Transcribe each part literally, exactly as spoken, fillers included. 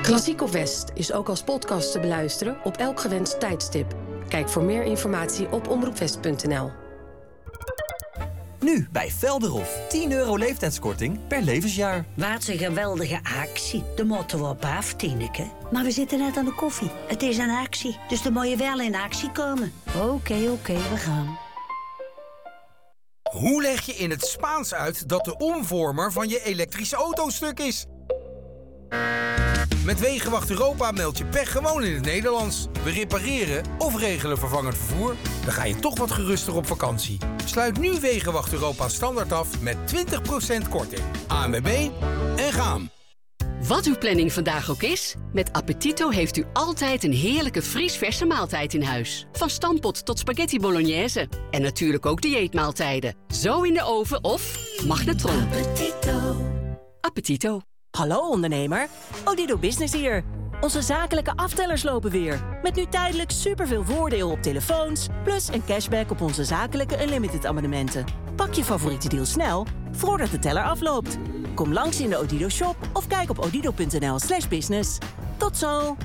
Klassiek op West is ook als podcast te beluisteren op elk gewenst tijdstip. Kijk voor meer informatie op omroep west punt n l. Nu bij Velderhof. tien euro leeftijdskorting per levensjaar. Wat een geweldige actie. De moeten we op af, Tineke. Maar we zitten net aan de koffie. Het is een actie, dus dan moet je wel in actie komen. Oké, okay, oké, okay, we gaan. Hoe leg je in het Spaans uit dat de omvormer van je elektrische auto stuk is? Met Wegenwacht Europa meld je pech gewoon in het Nederlands. We repareren of regelen vervangend vervoer. Dan ga je toch wat geruster op vakantie. Sluit nu Wegenwacht Europa standaard af met twintig procent korting. A N W B en gaan. Wat uw planning vandaag ook is, met Appetito heeft u altijd een heerlijke vriesverse maaltijd in huis. Van stampot tot spaghetti bolognese. En natuurlijk ook dieetmaaltijden. Zo in de oven of magnetron. Appetito. Appetito. Hallo ondernemer, Odido Business hier. Onze zakelijke aftellers lopen weer. Met nu tijdelijk superveel voordeel op telefoons... plus een cashback op onze zakelijke unlimited abonnementen. Pak je favoriete deal snel, voordat de teller afloopt. Kom langs in de Odido shop of kijk op odido punt n l slash business. Tot zo!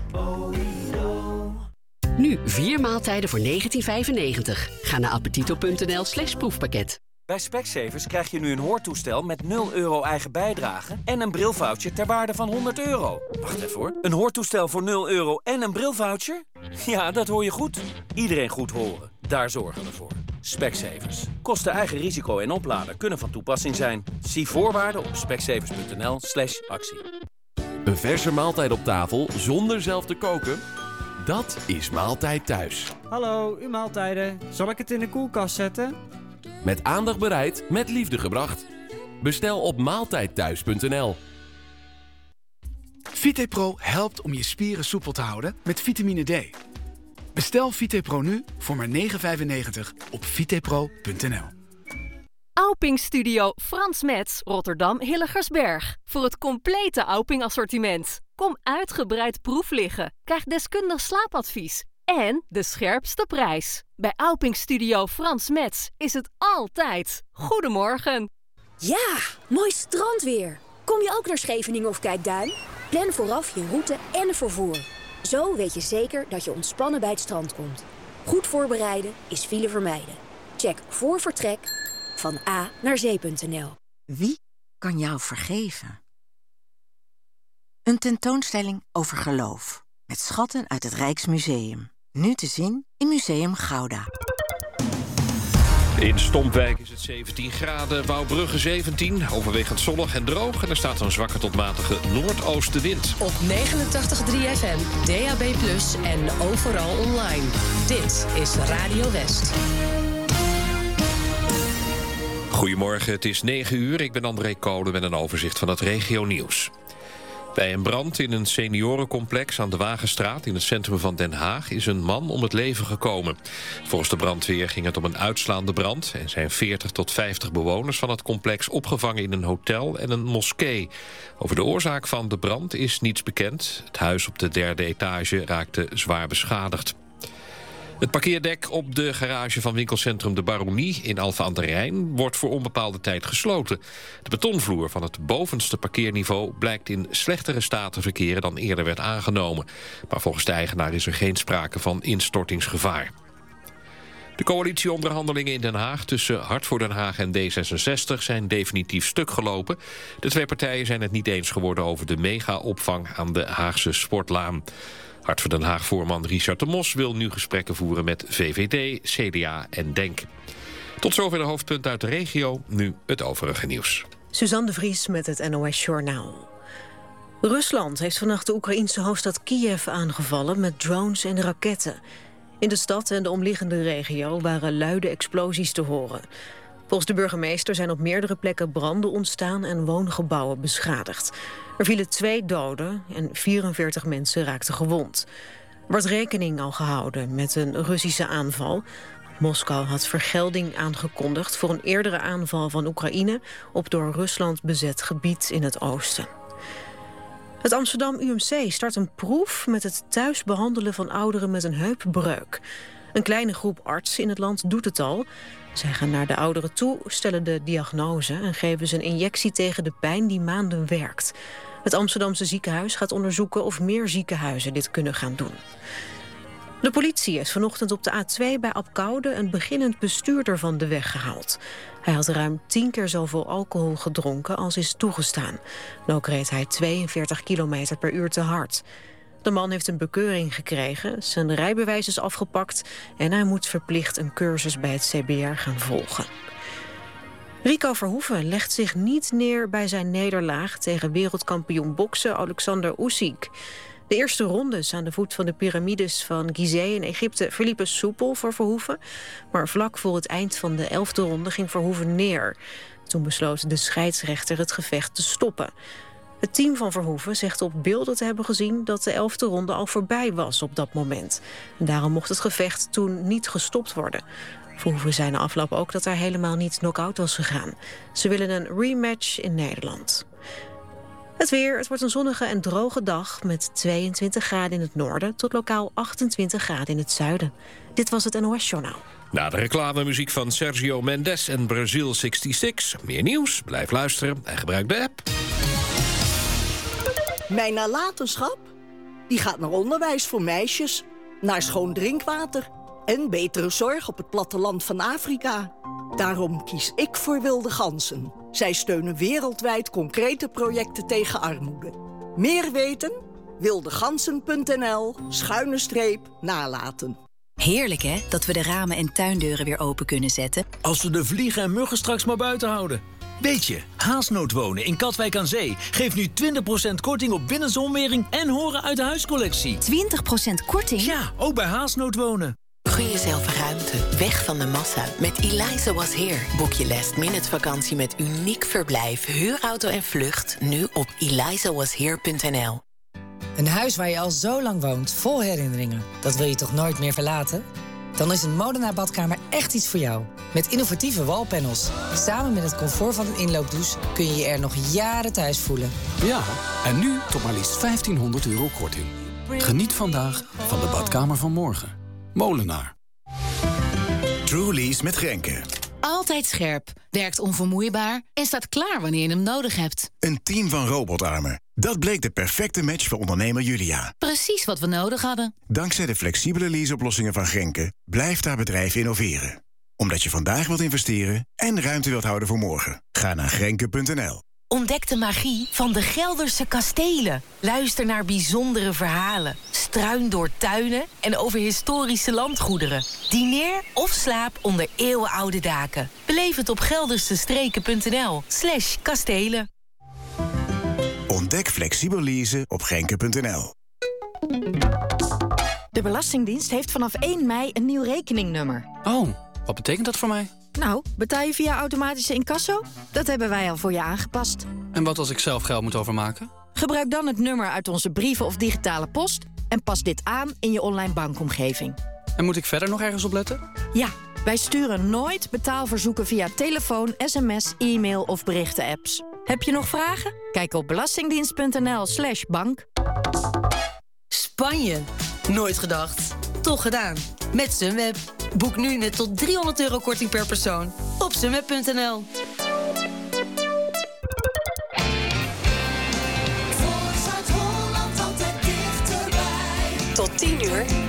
Nu vier maaltijden voor negentien vijfennegentig. Ga naar appetito punt n l slash proefpakket. Bij Specsavers krijg je nu een hoortoestel met nul euro eigen bijdrage... en een brilvoucher ter waarde van honderd euro. Wacht even hoor. Een hoortoestel voor nul euro en een brilvoucher? Ja, dat hoor je goed. Iedereen goed horen. Daar zorgen we voor. Specsavers. Kosten eigen risico en oplader kunnen van toepassing zijn. Zie voorwaarden op specsavers punt n l slash actie. Een verse maaltijd op tafel zonder zelf te koken? Dat is Maaltijd Thuis. Hallo, uw maaltijden. Zal ik het in de koelkast zetten? Met aandacht bereid, met liefde gebracht. Bestel op maaltijdthuis punt n l. VitePro helpt om je spieren soepel te houden met vitamine D. Bestel VitePro nu voor maar negen vijfennegentig op vitepro punt n l. Auping Studio Frans Metz, Rotterdam Hilligersberg. Voor het complete Auping assortiment. Kom uitgebreid proef liggen. Krijg deskundig slaapadvies. En de scherpste prijs. Bij Auping Studio Frans Metz is het altijd Goedemorgen. Ja, mooi strandweer. Kom je ook naar Scheveningen of Kijkduin? Plan vooraf je route en vervoer. Zo weet je zeker dat je ontspannen bij het strand komt. Goed voorbereiden is file vermijden. Check voor vertrek van A naar zee punt n l. Wie kan jou vergeven? Een tentoonstelling over geloof. Met schatten uit het Rijksmuseum. Nu te zien in Museum Gouda. In Stompwijk is het zeventien graden, Wouwbrugge zeventien, overwegend zonnig en droog. En er staat een zwakke tot matige noordoostenwind. Op negenentachtig komma drie F M, D A B plus, en overal online. Dit is Radio West. Goedemorgen, het is negen uur. Ik ben André Kolen met een overzicht van het regionieuws. Bij een brand in een seniorencomplex aan de Wagenstraat in het centrum van Den Haag is een man om het leven gekomen. Volgens de brandweer ging het om een uitslaande brand en zijn veertig tot vijftig bewoners van het complex opgevangen in een hotel en een moskee. Over de oorzaak van de brand is niets bekend. Het huis op de derde etage raakte zwaar beschadigd. Het parkeerdek op de garage van winkelcentrum De Baronie in Alphen aan den Rijn wordt voor onbepaalde tijd gesloten. De betonvloer van het bovenste parkeerniveau blijkt in slechtere staat te verkeren dan eerder werd aangenomen. Maar volgens de eigenaar is er geen sprake van instortingsgevaar. De coalitieonderhandelingen in Den Haag tussen Hart voor Den Haag en D zesenzestig zijn definitief stuk gelopen. De twee partijen zijn het niet eens geworden over de mega-opvang aan de Haagse Sportlaan. Hart voor Den Haag-voorman Richard de Mos wil nu gesprekken voeren met V V D, C D A en DENK. Tot zover de hoofdpunten uit de regio, nu het overige nieuws. Suzanne de Vries met het N O S Journaal. Rusland heeft vannacht de Oekraïense hoofdstad Kiev aangevallen met drones en raketten. In de stad en de omliggende regio waren luide explosies te horen. Volgens de burgemeester zijn op meerdere plekken branden ontstaan en woongebouwen beschadigd. Er vielen twee doden en vierenveertig mensen raakten gewond. Er wordt rekening al gehouden met een Russische aanval. Moskou had vergelding aangekondigd voor een eerdere aanval van Oekraïne op door Rusland bezet gebied in het oosten. Het Amsterdam U M C start een proef met het thuis behandelen van ouderen met een heupbreuk. Een kleine groep artsen in het land doet het al. Zij gaan naar de ouderen toe, stellen de diagnose en geven ze een injectie tegen de pijn die maanden werkt. Het Amsterdamse ziekenhuis gaat onderzoeken of meer ziekenhuizen dit kunnen gaan doen. De politie is vanochtend op de A twee bij Apkoude een beginnend bestuurder van de weg gehaald. Hij had ruim tien keer zoveel alcohol gedronken als is toegestaan. En ook reed hij tweeënveertig kilometer per uur te hard. De man heeft een bekeuring gekregen, zijn rijbewijs is afgepakt en hij moet verplicht een cursus bij het C B R gaan volgen. Rico Verhoeven legt zich niet neer bij zijn nederlaag tegen wereldkampioen boksen Alexander Usyk. De eerste rondes aan de voet van de piramides van Gizeh in Egypte verliepen soepel voor Verhoeven. Maar vlak voor het eind van de elfde ronde ging Verhoeven neer. Toen besloot de scheidsrechter het gevecht te stoppen. Het team van Verhoeven zegt op beelden te hebben gezien dat de elfde ronde al voorbij was op dat moment. En daarom mocht het gevecht toen niet gestopt worden. Verhoeven zei na afloop ook dat hij helemaal niet knock-out was gegaan. Ze willen een rematch in Nederland. Het weer, het wordt een zonnige en droge dag met tweeëntwintig graden in het noorden tot lokaal achtentwintig graden in het zuiden. Dit was het N O S Journaal. Na de reclamemuziek van Sergio Mendes en Brazil zesenzestig. Meer nieuws, blijf luisteren en gebruik de app. Mijn nalatenschap? Die gaat naar onderwijs voor meisjes, naar schoon drinkwater en betere zorg op het platteland van Afrika. Daarom kies ik voor Wilde Ganzen. Zij steunen wereldwijd concrete projecten tegen armoede. Meer weten? wildegansen.nl schuine streep nalaten. Heerlijk hè, dat we de ramen en tuindeuren weer open kunnen zetten. Als we de vliegen en muggen straks maar buiten houden. Weet je, Haasnoot Wonen in Katwijk aan Zee geeft nu twintig procent korting op binnenzonwering en horen uit de huiscollectie. twintig procent korting? Ja, ook bij Haasnoot Wonen. Gun jezelf ruimte, weg van de massa. Met Eliza Was Here boek je last minute vakantie met uniek verblijf, huurauto en vlucht nu op eliza was here punt n l. Een huis waar je al zo lang woont, vol herinneringen. Dat wil je toch nooit meer verlaten? Dan is een Modena badkamer echt iets voor jou. Met innovatieve wallpanels. Samen met het comfort van een inloopdouche kun je je er nog jaren thuis voelen. Ja, en nu tot maar liefst vijftienhonderd euro korting. Geniet vandaag van de badkamer van morgen. Molenaar. Trulies met Grenke. Altijd scherp, werkt onvermoeibaar en staat klaar wanneer je hem nodig hebt. Een team van robotarmen. Dat bleek de perfecte match voor ondernemer Julia. Precies wat we nodig hadden. Dankzij de flexibele leaseoplossingen van Grenke blijft haar bedrijf innoveren. Omdat je vandaag wilt investeren en ruimte wilt houden voor morgen. Ga naar grenke punt n l. Ontdek de magie van de Gelderse kastelen. Luister naar bijzondere verhalen. Struin door tuinen en over historische landgoederen. Dineer of slaap onder eeuwenoude daken. Beleef het op geldersestreken punt n l slash kastelen. Ontdek flexibel leasen op grenke punt n l. De Belastingdienst heeft vanaf één mei een nieuw rekeningnummer. Oh, wat betekent dat voor mij? Nou, betaal je via automatische incasso? Dat hebben wij al voor je aangepast. En wat als ik zelf geld moet overmaken? Gebruik dan het nummer uit onze brieven of digitale post en pas dit aan in je online bankomgeving. En moet ik verder nog ergens op letten? Ja, wij sturen nooit betaalverzoeken via telefoon, sms, e-mail of berichten-apps. Heb je nog vragen? Kijk op belastingdienst punt n l slash bank. Spanje. Nooit gedacht. Toch gedaan. Met Sunweb. Boek nu net tot driehonderd euro korting per persoon op sunweb punt n l. Tot tien uur,